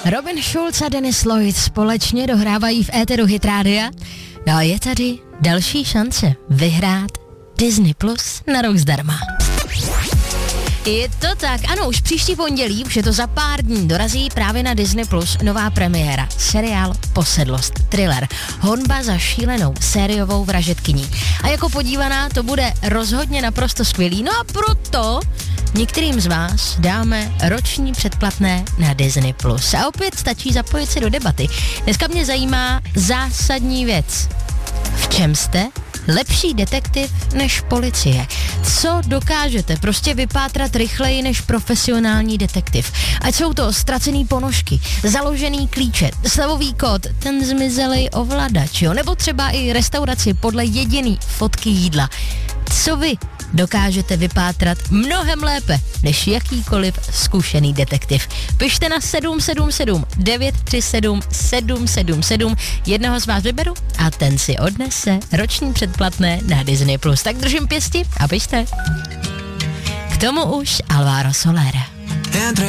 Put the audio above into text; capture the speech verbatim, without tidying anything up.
Robin Schulz a Dennis Lloyd společně dohrávají v éteru Hit Rádia. No a je tady další šance vyhrát Disney Plus na rok zdarma. Je to tak, ano, už příští pondělí, už je to za pár dní, dorazí právě na Disney Plus nová premiéra, seriál Posedlost, thriller, honba za šílenou sériovou vražedkyní. A jako podívaná to bude rozhodně naprosto skvělý, no a proto některým z vás dáme roční předplatné na Disney Plus. A opět stačí zapojit se do debaty. Dneska mě zajímá zásadní věc. V čem jste lepší detektiv než policie? Co dokážete prostě vypátrat rychleji než profesionální detektiv? Ať jsou to ztracený ponožky, založený klíče, slevový kód, ten zmizelej ovladač, jo? Nebo třeba i restauraci podle jediný fotky jídla. Co vy dokážete vypátrat mnohem lépe než jakýkoliv zkušený detektiv? Pište na sedm sedm sedm devět tři sedm sedm sedm sedm, jednoho z vás vyberu a ten si odnese roční předplatné na Disney Plus. Tak držím pěsti a pište. K tomu už Alvaro Soler.